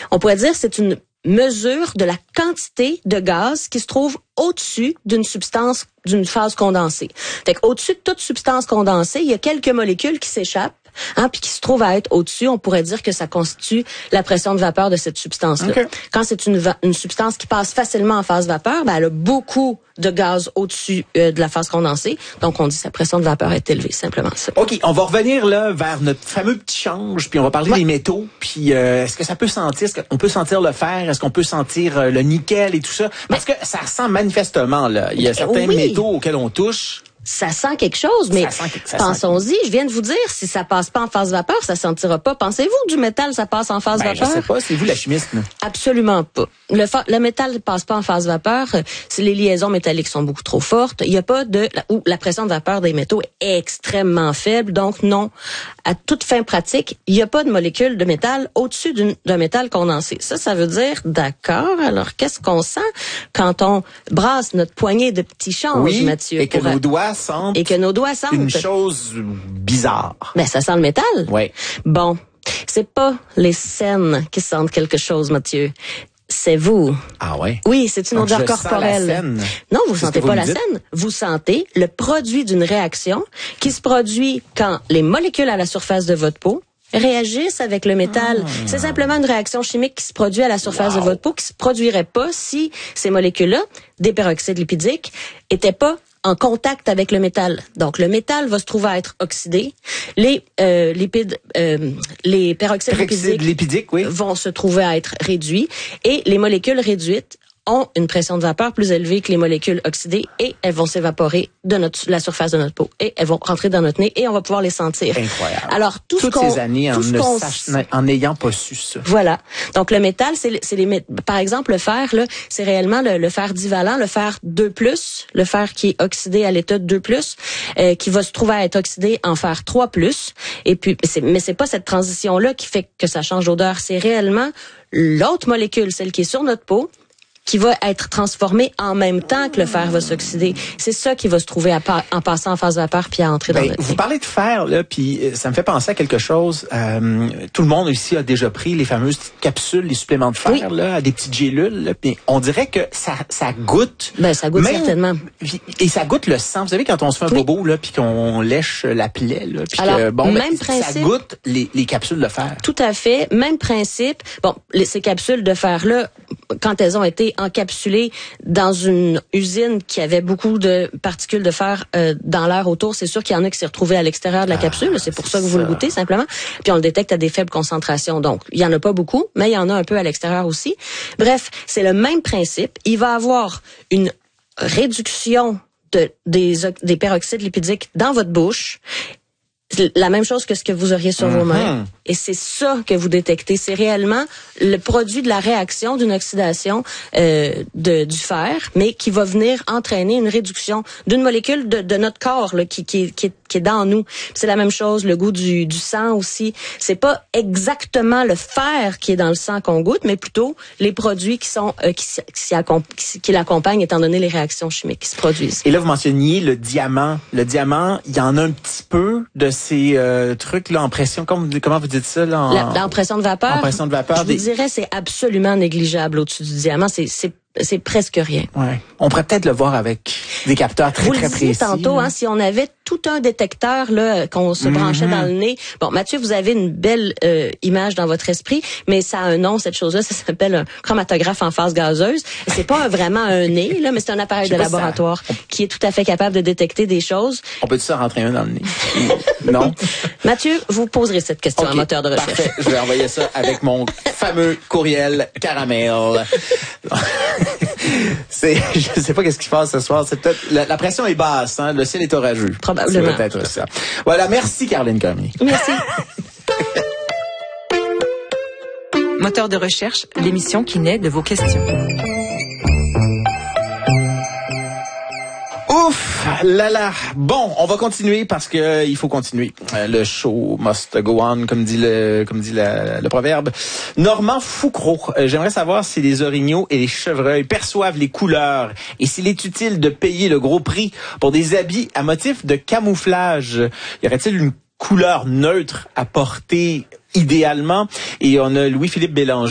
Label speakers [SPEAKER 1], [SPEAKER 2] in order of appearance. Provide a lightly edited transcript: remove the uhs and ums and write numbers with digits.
[SPEAKER 1] On pourrait dire que c'est une mesure de la quantité de gaz qui se trouve au-dessus d'une phase condensée. Fait qu'au-dessus de toute substance condensée, il y a quelques molécules qui s'échappent, puis qui se trouvent à être au-dessus. On pourrait dire que ça constitue la pression de vapeur de cette substance-là. Okay. Quand c'est une substance qui passe facilement en phase vapeur, elle a beaucoup de gaz au-dessus de la phase condensée. Donc, on dit que sa pression de vapeur est élevée, simplement ça.
[SPEAKER 2] OK, on va revenir là vers notre fameux petit change, puis on va parler des métaux. Puis, est-ce que ça peut sentir, est-ce qu'on peut sentir le fer, est-ce qu'on peut sentir le nickel et tout ça? Parce que ça ressemble manifestement, là. Il y a certains métaux auxquels on touche.
[SPEAKER 1] Ça sent quelque chose, mais pensons-y. Je viens de vous dire, si ça passe pas en phase vapeur, ça sentira pas. Pensez-vous du métal, ça passe en phase vapeur?
[SPEAKER 2] Je sais pas, c'est vous la chimiste, là.
[SPEAKER 1] Absolument pas. Le métal ne passe pas en phase vapeur. Les liaisons métalliques sont beaucoup trop fortes. Il y a pas la pression de vapeur des métaux est extrêmement faible. Donc non, à toute fin pratique, il y a pas de molécule de métal au-dessus d'un métal condensé. Ça veut dire, d'accord, alors qu'est-ce qu'on sent quand on brasse notre poignée de petits changes, Mathieu?
[SPEAKER 2] Et que nos doigts sentent une chose bizarre.
[SPEAKER 1] Ça sent le métal.
[SPEAKER 2] Oui.
[SPEAKER 1] Bon, c'est pas les scènes qui sentent quelque chose, Mathieu. C'est vous.
[SPEAKER 2] Ah ouais?
[SPEAKER 1] Oui, c'est une odeur corporelle.
[SPEAKER 2] La scène.
[SPEAKER 1] Non, vous sentez pas la scène. Vous sentez le produit d'une réaction qui se produit quand les molécules à la surface de votre peau réagissent avec le métal. C'est simplement une réaction chimique qui se produit à la surface de votre peau qui se produirait pas si ces molécules-là, des peroxydes lipidiques, étaient pas en contact avec le métal. Donc, le métal va se trouver à être oxydé. Les peroxydes lipidiques vont se trouver à être réduits. Et les molécules réduites ont une pression de vapeur plus élevée que les molécules oxydées et elles vont s'évaporer de la surface de notre peau et elles vont rentrer dans notre nez et on va pouvoir les sentir.
[SPEAKER 2] Incroyable.
[SPEAKER 1] Alors,
[SPEAKER 2] toutes ces années en n'ayant pas su ça.
[SPEAKER 1] Voilà. Donc, le métal, par exemple, le fer, là, c'est réellement le fer divalent, le fer 2+, le fer qui est oxydé à l'état de 2+, qui va se trouver à être oxydé en fer 3+. Et puis, mais c'est pas cette transition-là qui fait que ça change d'odeur. C'est réellement l'autre molécule, celle qui est sur notre peau, qui va être transformé en même temps que le fer va s'oxyder. C'est ça qui va se trouver en passant en phase vapeur puis à entrer dans notre nez.
[SPEAKER 2] Vous parlez de fer, là, puis ça me fait penser à quelque chose. Tout le monde ici a déjà pris les fameuses petites capsules, les suppléments de fer, là, à des petites gélules. Là, puis on dirait que ça goûte.
[SPEAKER 1] Ça goûte certainement.
[SPEAKER 2] Et ça goûte le sang. Vous savez, quand on se fait un bobo, là, puis qu'on lèche la plaie, là, puis
[SPEAKER 1] même principe,
[SPEAKER 2] ça goûte les capsules de fer.
[SPEAKER 1] Tout à fait. Même principe. Bon, ces capsules de fer-là, quand elles ont été encapsulées dans une usine qui avait beaucoup de particules de fer dans l'air autour, c'est sûr qu'il y en a qui s'est retrouvé à l'extérieur de la capsule. C'est pour ça que vous le goûtez, simplement. Puis on le détecte à des faibles concentrations. Donc, il y en a pas beaucoup, mais il y en a un peu à l'extérieur aussi. Bref, c'est le même principe. Il va avoir une réduction des peroxydes lipidiques dans votre bouche. La même chose que ce que vous auriez sur vos mains. Et c'est ça que vous détectez. C'est réellement le produit de la réaction d'une oxydation du fer, mais qui va venir entraîner une réduction d'une molécule de notre corps là, qui est dans nous. C'est la même chose, le goût du sang aussi. C'est pas exactement le fer qui est dans le sang qu'on goûte, mais plutôt les produits qui l'accompagnent, étant donné les réactions chimiques qui se produisent.
[SPEAKER 2] Et là, vous mentionniez le diamant. Le diamant, il y en a un petit peu de ces trucs là en pression. Comment vous dites ça là?
[SPEAKER 1] En pression de vapeur.
[SPEAKER 2] En pression de vapeur.
[SPEAKER 1] Je vous dirais, c'est absolument négligeable au-dessus du diamant. C'est presque rien.
[SPEAKER 2] Ouais. On pourrait peut-être le voir avec des capteurs très précis.
[SPEAKER 1] Vous le disiez tantôt, si on avait tout un détecteur là qu'on se branchait dans le nez. Bon, Mathieu, vous avez une belle image dans votre esprit, mais ça a un nom, cette chose-là, ça s'appelle un chromatographe en phase gazeuse. C'est pas vraiment un nez, là, mais c'est un appareil de laboratoire qui est tout à fait capable de détecter des choses.
[SPEAKER 2] On peut-tu ça rentrer un dans le nez? Non?
[SPEAKER 1] Mathieu, vous poserez cette question à un moteur de recherche.
[SPEAKER 2] Parfait. Je vais envoyer ça avec mon fameux courriel caramel. Je sais pas qu'est-ce qui se passe ce soir. C'est peut-être la pression est basse, hein. Le ciel est orageux.
[SPEAKER 1] Probablement.
[SPEAKER 2] C'est peut-être ça. Voilà, merci Caroline Cormier.
[SPEAKER 1] Merci.
[SPEAKER 3] Moteur de recherche, l'émission qui naît de vos questions.
[SPEAKER 2] Ouf, là. Bon, on va continuer parce que il faut continuer. Le show must go on, comme dit le proverbe. Normand Foucreau, j'aimerais savoir si les orignaux et les chevreuils perçoivent les couleurs et s'il est utile de payer le gros prix pour des habits à motif de camouflage. Y aurait-il une couleur neutre à porter idéalement? Et on a Louis-Philippe Bélanger